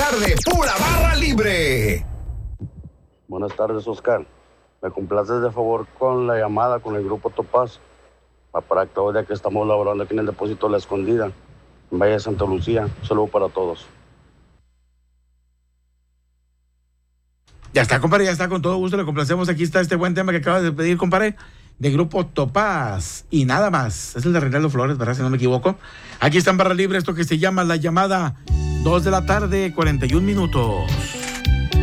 tarde, pura barra libre. Buenas tardes, Oscar. Me complaces de favor con la llamada con el grupo Topaz para que hoy, ya que estamos laborando aquí en el depósito La Escondida, en Valle de Santa Lucía. Un saludo para todos. Ya está, compadre, ya está, con todo gusto le complacemos. Aquí está este buen tema que acabas de pedir, compadre, de Grupo Topaz y nada más. Es el de Reinaldo Flores, ¿verdad? Si no me equivoco. Aquí está en barra libre esto que se llama La Llamada, 2 de la tarde, 41 minutos.